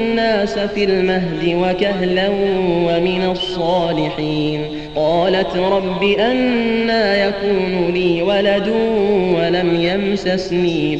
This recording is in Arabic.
الناس في المهد وكهلا ومن الصالحين. قالت رب أنى يكون لي ولد ولم يمسسني